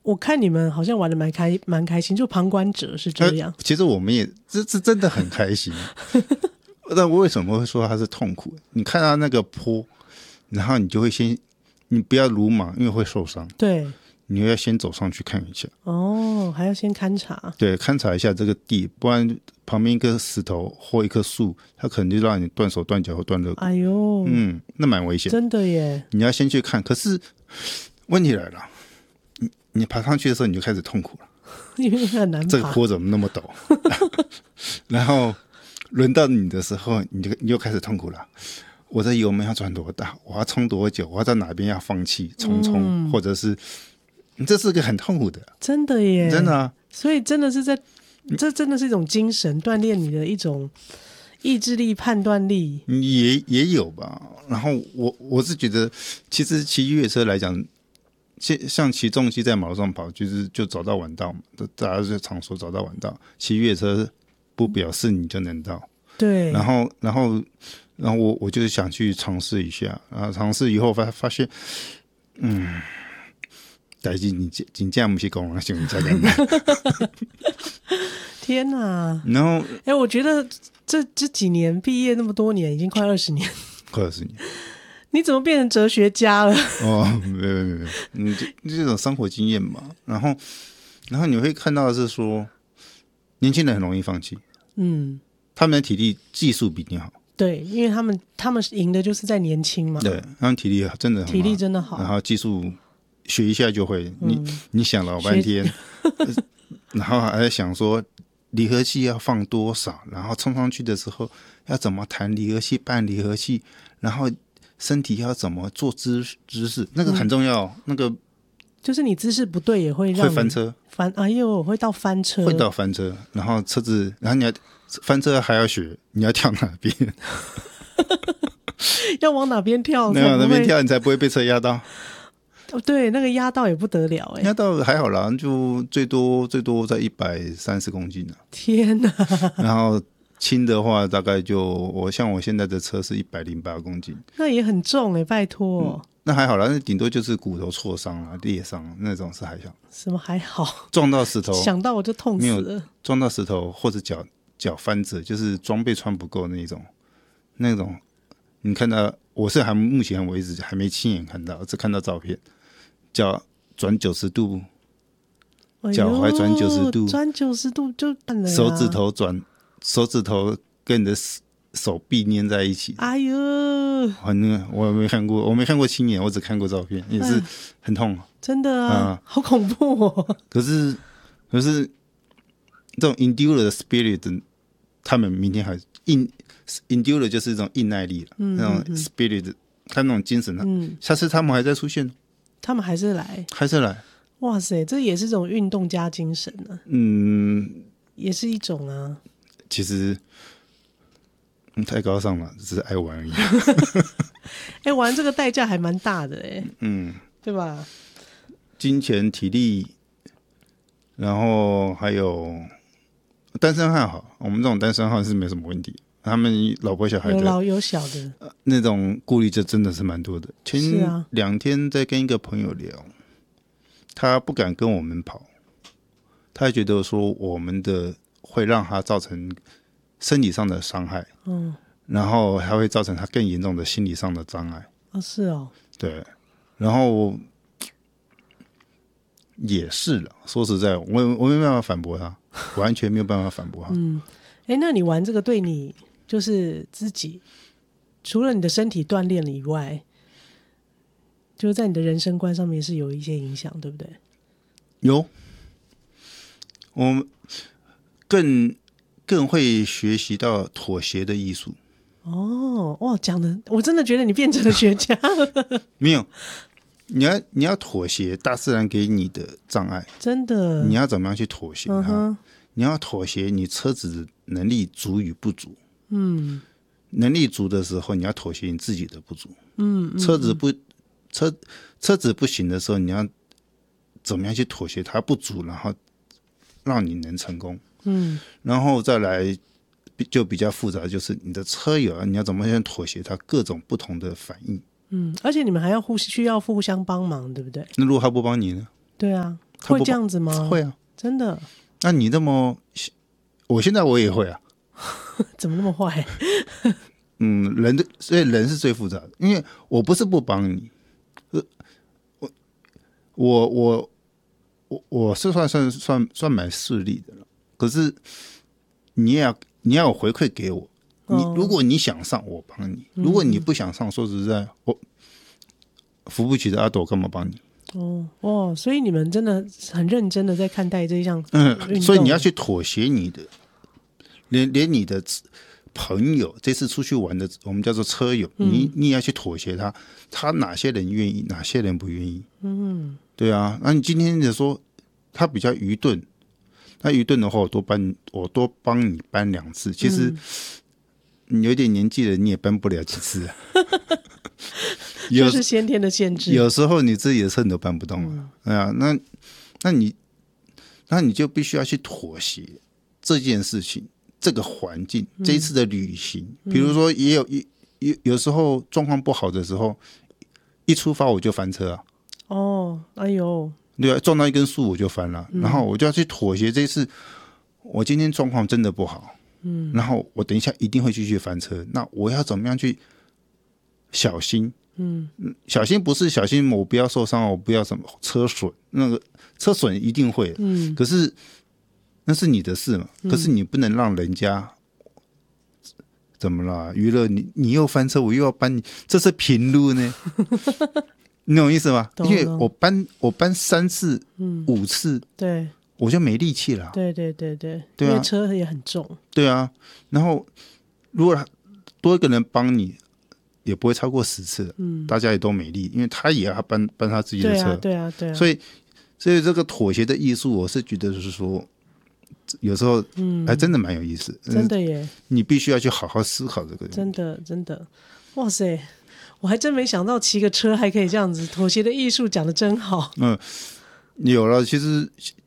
我看你们好像玩的蛮开心，就旁观者是这样。 其实我们也这真的很开心。但我为什么会说它是痛苦？你看到那个坡，然后你就会你不要鲁莽，因为会受伤。 对， 你要先走上去看一下。 哦，还要先勘察。 对，勘察一下这个地，不然旁边一颗石头或一棵树，它可能就让你断手断脚或断肋骨。 哎呦， 那蛮危险。 真的耶！ 你要先去看，可是问题来了，你爬上去的时候你就开始痛苦了， 因为很难爬。 这个坡怎么那么陡？然后轮到你的时候，你就开始痛苦了。我的油门要转多大？我要冲多久？我要在哪边要放弃冲，或者是这是个很痛苦的， 真的耶， 真的啊。 所以真的是这真的是一种精神锻炼你的一种意志力、判断力， 也有吧。然后我是觉得，其实骑越野车来讲，像骑重机在马路上跑，就早到晚到嘛，大家就常说早到晚到。骑越野车不表示你就能到， 对。 然后我就想去尝试一下，然后尝试以后发现，代志真正不是讲想这样的。 天哪！ 然后， 我觉得这几年毕业那么多年，已经快20年， 快20年， 你怎么变成哲学家了？ 没，这种生活经验嘛。然后你会看到的是说，年轻人很容易放弃，他们的体力技术比你好。 对，因为他们赢的就是在年轻嘛。 对，他们体力真的很好， 体力真的好， 然后技术学一下就会。你想老半天，然后还在想说离合器要放多少，然后冲上去的时候要怎么弹离合器、扳离合器，然后身体要怎么做姿势，那个很重要。那个就是你姿势不对也会让你会翻车， 哎呦，会到翻车， 会到翻车。然后车子，然后你要翻车还要学，你要跳哪边？ 要往哪边跳？ 哪边跳你才不会被车压到？ 对，那个压到也不得了压到还好啦，就最多在130公斤了。 天哪！ 然后轻的话大概像我现在的车是108公斤， 那也很重拜托。 那还好啦，那顶多就是骨头挫伤啦、裂伤那种是还好。 什么还好？ 撞到石头， 想到我就痛死了。 撞到石头或者脚翻折，就是装备穿不够那种。你看到我是目前为止还没亲眼看到，只看到照片。脚转90度，脚踝转90度， 转90度就办了。 手指头跟你的手臂粘在一起。 哎呦， 我没看过，亲眼，我只看过照片，也是很痛。 真的啊，好恐怖哦。 可是这种 endure 的 spirit， 他们明天还endure 就是一种硬耐力了，那种 spirit， 他那种精神，下次他们还在出现。 他们还是来，哇塞，这也是种运动加精神啊。也是一种啊。 其实太高尚了，只是爱玩而已。玩这个代价还蛮大的对吧？ 金钱、体力，然后还有单身汉好，我们这种单身汉是没什么问题。他们老婆小孩的有老有小的那种顾虑，就真的是蛮多的。前2天在跟一个朋友聊，他不敢跟我们跑，他觉得说我们的会让他造成身体上的伤害，然后还会造成他更严重的心理上的障碍。 是哦， 对，然后也是了。说实在，我没办法反驳他，完全没有办法反驳他。 那你玩这个对你就是自己，除了你的身体锻炼了以外，就是在你的人生观上面是有一些影响，对不对？ 有，我更会学习到妥协的艺术。 哇，讲的我真的觉得你变成了学家了。 没有，你要妥协大自然给你的障碍， 真的， 你要怎么样去妥协你要妥协你车子的能力足与不足。能力足的时候，你要妥协你自己的不足。车子不行的时候，你要怎么样去妥协它不足，然后让你能成功。然后再来就比较复杂，就是你的车友你要怎么样妥协它各种不同的反应。 而且你们还要需要互相帮忙，对不对？ 那如果他不帮你呢？ 对啊， 会这样子吗？ 会啊， 真的。 那你那么，我现在我也会啊。 怎么那么坏？ 所以人是最复杂的，因为我不是不帮你，我是算蛮势利的了，可是你要有回馈给我。如果你想上，我帮你；如果你不想上，说实在，我扶不起的阿斗干嘛帮你？ 所以你们真的很认真的在看待这一项运动， 所以你要去妥协你的，连你的朋友这次出去玩的，我们叫做车友，你也要去妥协他哪些人愿意，哪些人不愿意。对啊，那你今天就说他比较愚钝，那愚钝的话，我多帮你搬2次，其实你有点年纪了，你也搬不了几次啊。 就是先天的限制。 有时候你自己的车你都搬不动了，那你就必须要去妥协这件事情。这个环境，这一次的旅行，比如说也有时候状况不好的时候，一出发我就翻车啊。 哎呦， 对啊，撞到一根树我就翻了，然后我就要去妥协。这一次我今天状况真的不好，然后我等一下一定会继续翻车，那我要怎么样去小心？小心不是小心我不要受伤，我不要什么车损，那个车损一定会，可是那是你的事嘛，可是你不能让人家怎么啦？娱乐你又翻车，我又要搬你，这是平路呢？你懂意思吗？因为我搬3次、5次， 对， 我就没力气了。 对，因为车也很重。对啊，然后如果多一个人帮你，也不会超过10次，大家也都没力，因为他也要搬他自己的车。 对啊。 所以这个妥协的艺术，我是觉得就是说。有时候还真的蛮有意思， 真的耶！ 你必须要去好好思考这个。 真的，哇塞！我还真没想到骑个车还可以这样子，妥协的艺术讲得真好。 有了，其实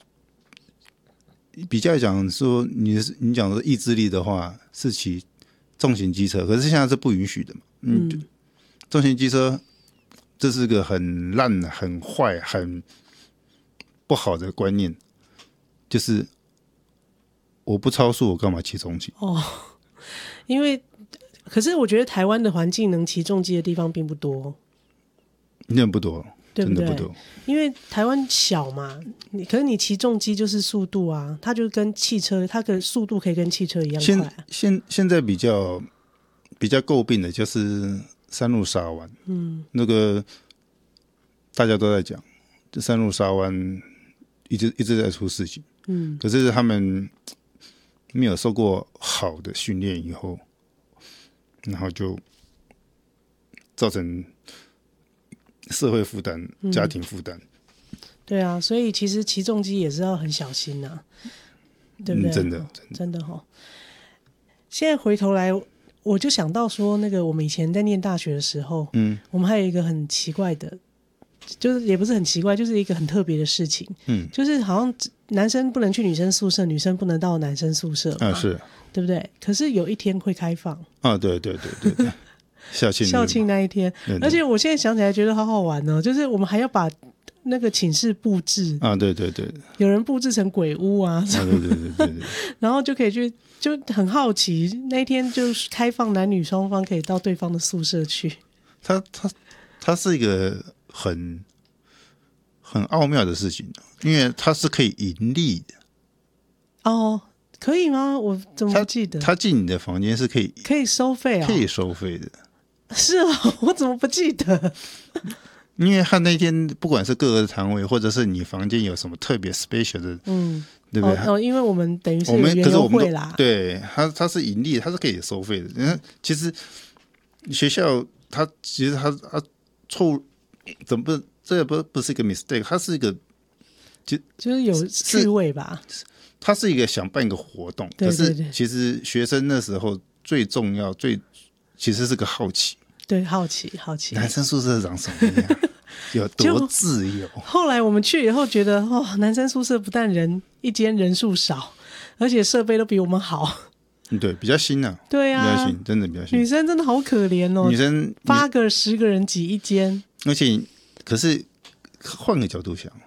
比较讲说你讲的意志力的话，是骑重型机车，可是现在是不允许的嘛。重型机车这是个很烂、很坏、很不好的观念，就是我不超速，我干嘛骑重机？ 因为可是我觉得台湾的环境能骑重机的地方并不多， 那不多， 对不对？ 真的不多。因为台湾小嘛，可是你骑重机就是速度啊，它就跟汽车，它的速度可以跟汽车一样快。 现在比较诟病的就是山路沙湾，那个大家都在讲，这山路沙湾一直在出事情，可是他们没有受过好的训练以后，然后就造成社会负担、家庭负担。 对啊，所以其实骑重机也是要很小心啊，对不对？真的齁。现在回头来，我就想到说，那个我们以前在念大学的时候，我们还有一个很奇怪的，就是也不是很奇怪，就是一个很特别的事情，就是好像男生不能去女生宿舍，女生不能到男生宿舍嘛， 是， 对不对？可是有一天会开放对，校庆那一天，而且我现在想起来觉得好好玩哦，就是我们还要把那个寝室布置对， 有人布置成鬼屋啊， 对， 然后就可以去，就很好奇那一天就是开放男女双方可以到对方的宿舍去。 它是一个很奥妙的事情，因为它是可以盈利的。 可以吗？我怎么不记得？ 他进你的房间是可以收费啊？ 可以收费的。 是我怎么不记得？ 因为他那天不管是各个摊位，或者是你房间有什么特别 special 的，对不对？ 因为我们等于是有园游会啦， 对，他是盈利，他是可以收费的。其实学校他错误，怎么不？这不是一个 mistake， 它是一个就是有趣味吧。 它是一个想办一个活动， 对， 可是其实学生那时候最重要其实是个好奇。 对，好奇男生宿舍长什么样，有多自由。 后来我们去以后觉得，男生宿舍不但一间人数少，而且设备都比我们好。 对，比较新啊。 对啊， 比较新，真的比较新。 女生真的好可怜哦， 女生 8个10个人挤一间。 而且可是换个角度想，